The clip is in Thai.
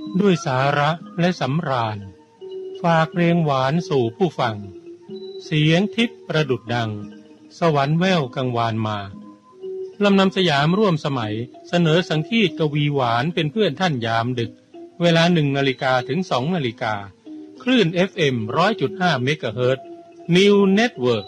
ด้วยสาระและสำราญฝากเพลงหวานสู่ผู้ฟังเสียงทิพย์ประดุจดังสวรรค์แว่วกังวานมาลำนำสยามร่วมสมัยเสนอสังคีตกวีหวานเป็นเพื่อนท่านยามดึกเวลา1 นาฬิกาถึง2 นาฬิกาคลื่น FM 100.5 เมกะเฮิรตซ์ New Network